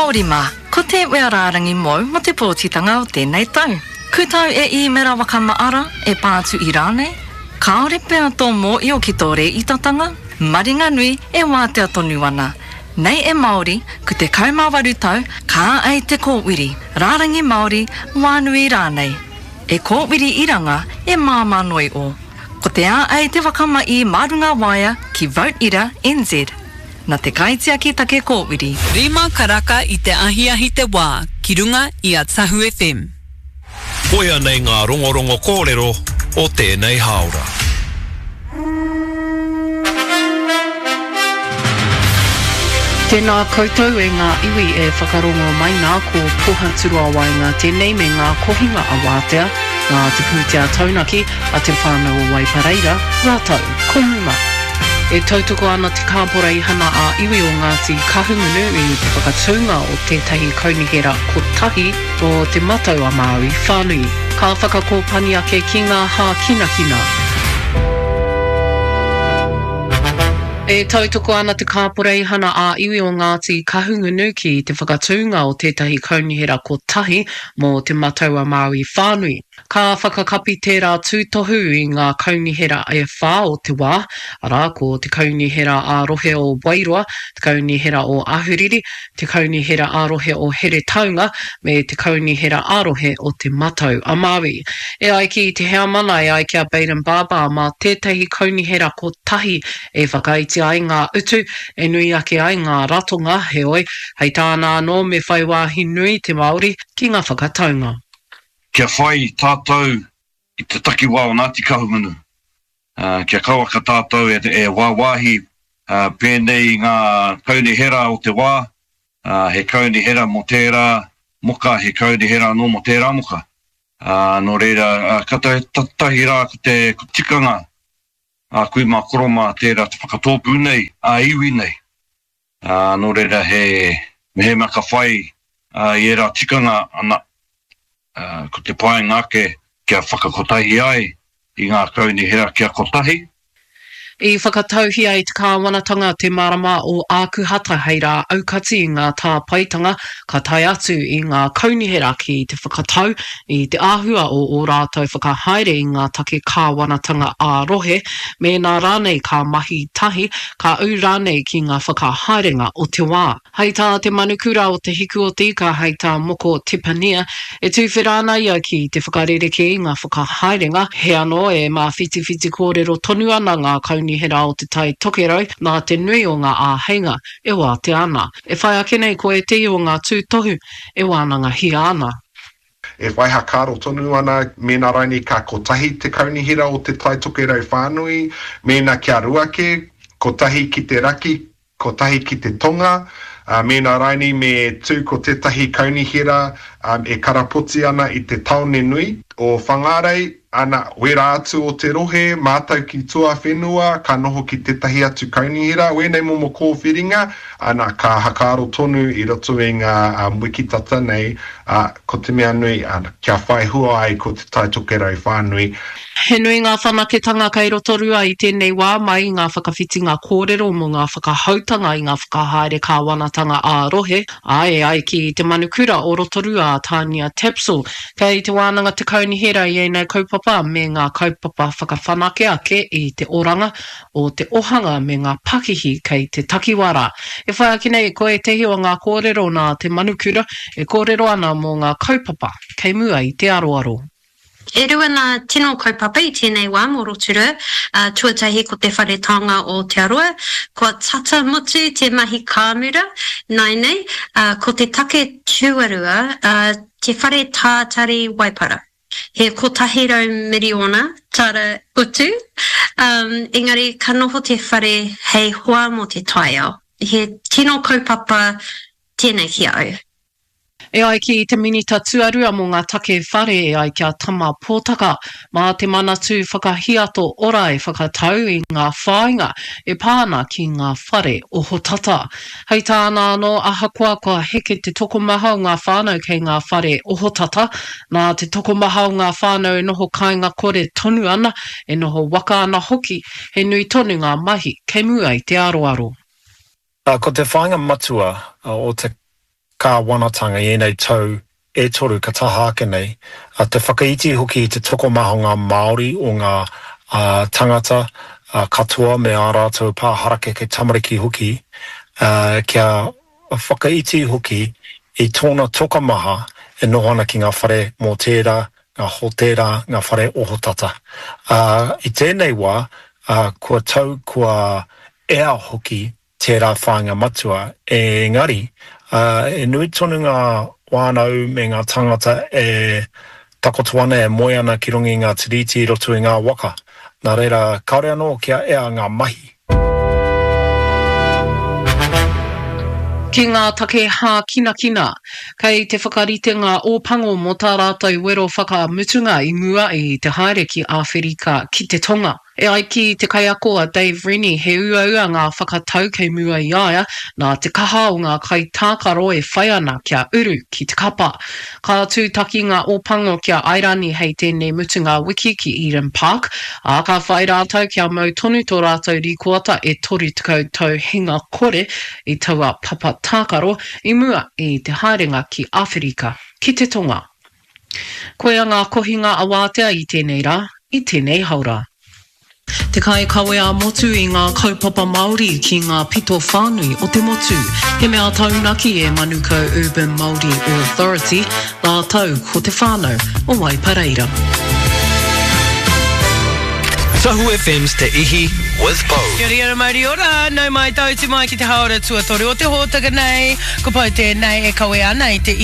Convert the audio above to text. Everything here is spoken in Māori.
Māori mā, ko te weararangi mō mo te pōtitanga o tēnei tau. Kutau e I mera wakamaara e pātu I rānei. Kāore pēr tō mō I o ki tō re I tatanga. Maringa nui e wātea tonu ana. Nei e Māori, ko te kaumāwaru tau, kā ai te kōwiri. Rārangi Māori, wānui rānei. E kōwiri iranga e māmanoi o. Ko te ā ai te wakama I Marunga Waia ki Vote Ira NZ. Nā te kaitia ki take kōwiri. Rima karaka I te ahiahi te wā, ki runga I a Tahu FM. Koia nei ngā rongorongo kōrero o tēnei haora. Tēnā koutou e ngā iwi e whakarongo mai nā ko poha turua wai ngā tēnei me ngā kohinga a wātea, ngā te pūtea taunaki a te whānau o Waipareira, rātau, koruma. E tautoko ana te kāpora I hana a iwi o Ngāti Kahungunu I te whakatunga o tētahi kaunihera kotahi o te matau a Māori whānui. Ka whakakōpani ake ki ngā hā kinakina. E tautoko ana te kāpora I hana a iwi o Ngāti Kahungunu ki te whakatunga o tētahi kaunihera kotahi mō te matau a Māori whānui. Ka whakakapi tērā tūtohu I ngā kaunihera e whā o te wā, ara ko te kaunihera ārohe o Wairua, te kaunihera o Ahuriri, te kaunihera ārohe o Here Taunga, me te kaunihera ārohe o te matau a Māori. E ai ki te hea mana e ai kia Baden Baba mā tētahi kaunihera kotahi e whakaiti ai ngā utu, e nui ake ai ngā ratonga, he oi, hei tāna anō me whai wāhi nui te Māori ki ngā whakataunga. Kia whai tātou I te takiwā o Ngāti Kahungunu. Kia kawaka tātou e wāwahi pēnei ngā kaunihera o te wā, he kaunihera mo tērā moka, he kaunihera no mo tērā moka. Nō reira, kata tahi rā ko te tikanga, kui mā koroma tērā te whakatōpu nei, iwi nei. Nō reira, he maka whai I rā tikanga ana, ko te pai ngāke kia whakakotahi ai I ngā kaunihera kia kotahi. I whakatauhi ai te kāwanatanga te marama o ākuhata hei rā aukati I ngā tā paitanga ka tai atu I ngā kaunihera ki te whakatau I te āhua o rātou whakahaere I ngā take kāwanatanga ārohe me nā rānei ka mahi tahi ka au rānei ki ngā whakahaerenga o te wā. Hei tā te manukura o te hiku o tika hei tā moko tipania e tūwhirāna ia ki te whakarereke I ngā whakahaerenga he anō e mā whiti kōrero tonu ana ngā kaunihera o te tai tokerau nā te nui o ngā āheinga e wā te ana. E whai ake nei ko e te o ngā tūtohu e wānanga hi ana. E waiha kāro tonu ana, mēnā raini ka kotahi te kaunihera o te tai tokerau whānui, mēnā kia ruake, kotahi ki te raki, kotahi ki te tonga, mēnā raini me tū ko tētahi kaunihera e karapoti ana I te taone nui o whangarei, ana wera atu o te rohe, mātau ki tua whenua, ka noho ki tētahi atu kaunihera, wēnei momo kōwhiringa, ana ka hakaro tonu I roto I ngā wikitata nei, ko te mea nui, kia whai hua ai ko te tai tokerau whānui. He nui ngā whanaketanga kei roto rua I tēnei wā mai ngā whakawhiti ngā kōrero mo ngā whakahautanga I ngā whakahaere kāwanatanga ārohe, ai ki te manukura o roto rua a Tania Tapsell, kei te wānanga te kaunihera I nei kaupapa me ngā kaupapa whakawhanake ake I te oranga o te ohanga me ngā pakihi kei te takiwara. E whai ake nei ko e tehi o ngā kōrero nā te manukura e kōrero ana mo ngā kaupapa kei mua I te aroaro. E rua nā tino kaupapa I tēnei wā mō Rotorua, tuatahi ko te wharetanga o te aroa, kua tata mutu te mahi kāmura, nai nei, ko te take tuarua, te whare tātari Waipara. He kotahi rau miriona, tara utu, engari ka noho te whare hei hoa mo te taiao. He tino kaupapa tēnei ki au. E ai ki te minita tuarua mo ngā take whare e ai kia tama pōtaka, mā te manatu whakahiato ora e whakatau I ngā whāinga e pāna ki ngā whare o hotata. Hei tāna anō ahakoa kua heke te tokomaha o ngā whānau kei ngā whare o hotata, nā te tokomaha o ngā whānau e noho kāinga kore tonu ana, e noho waka ana hoki, he nui tonu ngā mahi, kei mua I te aroaro. Ko te whāinga matua o te ka wanatanga e nei tau e toru ka taha ake nei. Te whakaiti hoki te tokomahonga Māori o ngā tangata katoa me a rātou pāharake ke tamariki hoki. Kia whakaiti hoki I tōna tokamaha e nohana ki ngā whare mō tērā, ngā hotera, ngā whare ohotata. I tēnei wā, kua tau kua ea hoki tērā whāinga matua e ngari, e nui tonu ngā wānau me ngā tangata e takotuana e moe ana ki rongi ngā tiriti roto I ngā waka. Nā reira, kaore anō kia ea ngā mahi. Ki ngā take hā kina, kei te whakarite ngā ōpango mō tā rātou wero whakamutunga I mua I te haere ki Āwherika ki te tonga. E ai ki te kaiakoa Dave Rennie he ua ngā whakatau kei mua I aia, nā te kaha o ngā kai tākaro e whai ana kia uru ki te kapa. Ka tūtaki ngā ōpango kia airani hei tēnei mutunga wiki ki Eden Park, a ka whai rātou kia mau tonu tō rātou rīkoata e tori tukau tau hinga kore I taua papa tākaro I mua I te haerenga ki Āwherika ki te tonga. Koea ngā kohinga a wātea I tēnei rā, I tēnei haura. Te kai kawea motu I ngā kaupapa Māori ki ngā pito whānui o te motu. He mea taunaki e Manuka Urban Māori Authority, la tau ko te whānau o Waipareira. Tahu FM's Te Ihi with Pau. Kia ora mauri ora, nau mai tau te mai ki te haora tuatori o te hōtaka nei, ko pau tēnei e kawe ana I te